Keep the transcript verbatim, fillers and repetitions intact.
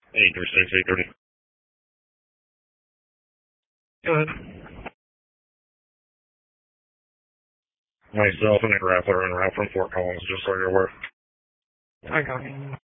eight three six, eight thirty. Go ahead. Myself and a grappler en route from Fort Collins, just so you're aware. I got you.